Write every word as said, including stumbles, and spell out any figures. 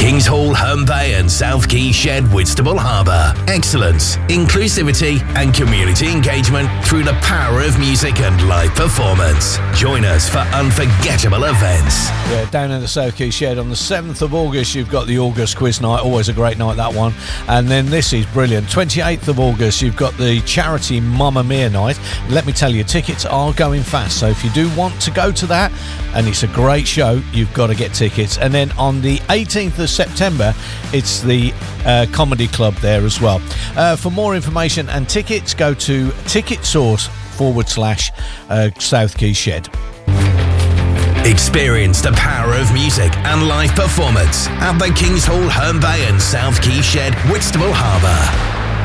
Kings Hall, Herne Bay and South Quay Shed, Whitstable Harbour. Excellence, inclusivity and community engagement through the power of music and live performance. Join us for unforgettable events. Yeah, down in the South Quay Shed on the seventh of August, you've got the August Quiz Night. Always a great night, that one. And then this is brilliant. twenty-eighth of August, you've got the charity Mamma Mia night. Let me tell you, tickets are going fast. So if you do want to go to that, and it's a great show, you've got to get tickets. And then on the eighteenth of September, it's the uh, Comedy Club there as well. Uh, for more information and tickets, go to TicketSource forward slash uh, South Quay Shed. Experience the power of music and live performance at the Kings Hall, Herne Bay and South Quay Shed, Whitstable Harbour.